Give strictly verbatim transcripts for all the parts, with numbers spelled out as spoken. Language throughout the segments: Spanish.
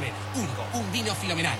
Lorena. Único, un vino Filomenal.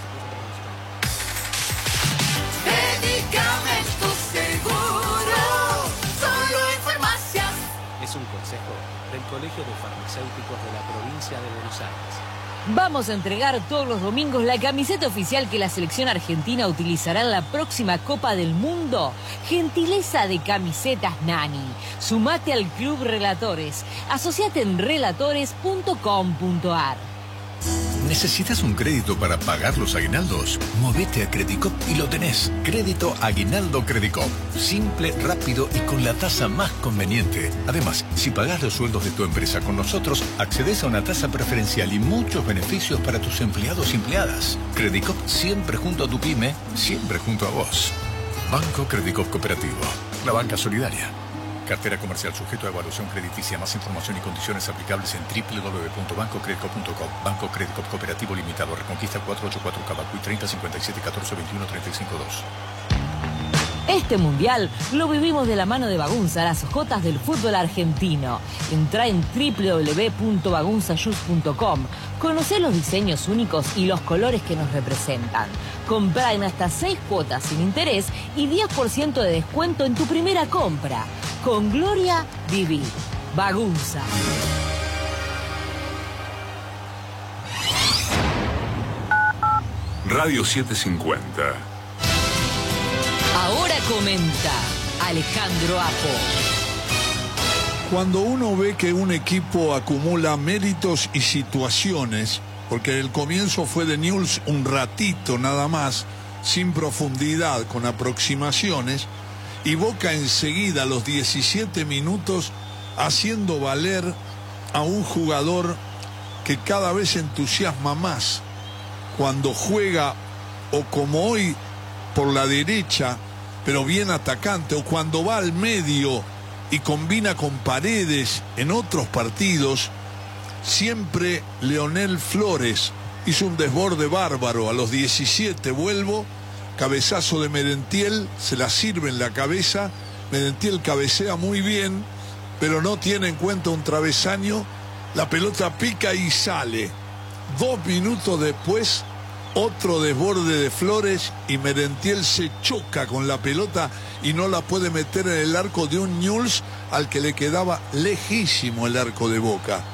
Medicamentos Seguros, solo en farmacias. Es un consejo del Colegio de Farmacéuticos de la provincia de Buenos Aires. Vamos a entregar todos los domingos la camiseta oficial que la selección argentina utilizará en la próxima Copa del Mundo. Gentileza de Camisetas Nani. Sumate al Club Relatores. Asociate en relatores punto com punto ar. ¿Necesitas un crédito para pagar los aguinaldos? Movete a Credicop y lo tenés. Crédito Aguinaldo Credicop. Simple, rápido y con la tasa más conveniente. Además, si pagás los sueldos de tu empresa con nosotros, accedes a una tasa preferencial y muchos beneficios para tus empleados y empleadas. Credicop siempre junto a tu pyme, siempre junto a vos. Banco Credicop Cooperativo. La banca solidaria. Cartera comercial sujeto a evaluación crediticia. Más información y condiciones aplicables en doble u doble u doble u punto banco credicop punto com. Banco Credicop Cooperativo Limitado. Reconquista cuatrocientos ochenta y cuatro Cabacuy treinta cincuenta y siete catorce veintiuno treinta y cinco dos. Este mundial lo vivimos de la mano de Bagunza, las jotas del fútbol argentino. Entrá en doble u doble u doble u punto bagunza shoes punto com. Conocé los diseños únicos y los colores que nos representan. Comprá en hasta seis cuotas sin interés y diez por ciento de descuento en tu primera compra. Con Gloria, viví. Bagunza. Radio setecientos cincuenta. Ahora comenta Alejandro Apo. Cuando uno ve que un equipo acumula méritos y situaciones, porque el comienzo fue de Newell's un ratito nada más, sin profundidad, con aproximaciones, y Boca enseguida a los diecisiete minutos haciendo valer a un jugador que cada vez entusiasma más cuando juega, o como hoy por la derecha, pero bien atacante, o cuando va al medio y combina con Paredes en otros partidos. Siempre Leonel Flores hizo un desborde bárbaro. A los diecisiete vuelvo, cabezazo de Merentiel, se la sirve en la cabeza. Merentiel cabecea muy bien, pero no tiene en cuenta un travesaño. La pelota pica y sale. Dos minutos después, otro desborde de Flores y Merentiel se choca con la pelota y no la puede meter en el arco de un Newell's al que le quedaba lejísimo el arco de Boca.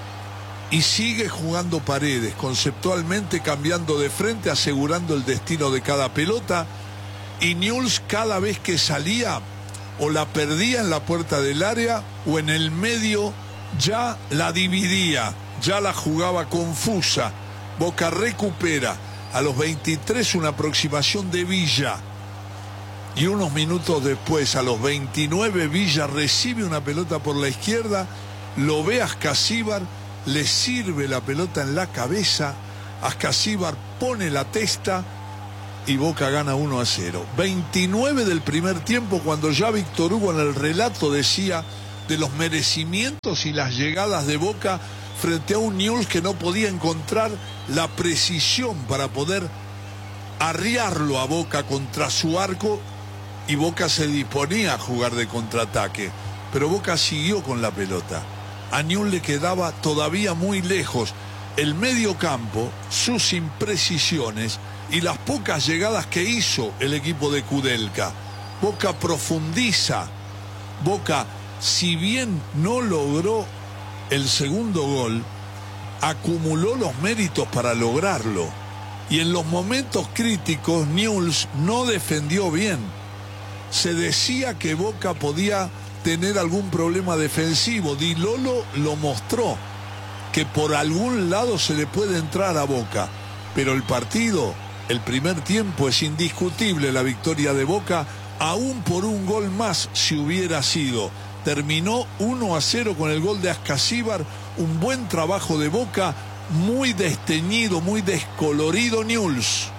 Y sigue jugando Paredes, conceptualmente cambiando de frente, asegurando el destino de cada pelota. Y Newell's cada vez que salía, o la perdía en la puerta del área, o en el medio ya la dividía, ya la jugaba confusa. Boca recupera a los veintitrés una aproximación de Villa. Y unos minutos después, a los veintinueve, Villa recibe una pelota por la izquierda, lo ve a Ascasíbar, le sirve la pelota en la cabeza, Ascasíbar pone la testa y Boca gana uno a cero. veintinueve del primer tiempo, cuando ya Víctor Hugo en el relato decía de los merecimientos y las llegadas de Boca frente a un Newell's que no podía encontrar la precisión para poder arriarlo a Boca contra su arco, y Boca se disponía a jugar de contraataque, pero Boca siguió con la pelota. A Newell's le quedaba todavía muy lejos el medio campo, sus imprecisiones y las pocas llegadas que hizo el equipo de Kudelka. Boca profundiza. Boca, si bien no logró el segundo gol, acumuló los méritos para lograrlo. Y en los momentos críticos, Newell's no defendió bien. Se decía que Boca podía tener algún problema defensivo. Di Lolo lo mostró, que por algún lado se le puede entrar a Boca. Pero el partido, el primer tiempo, es indiscutible la victoria de Boca, aún por un gol más si hubiera sido. Terminó uno a cero con el gol de Ascasíbar, un buen trabajo de Boca, muy desteñido, muy descolorido Newell's.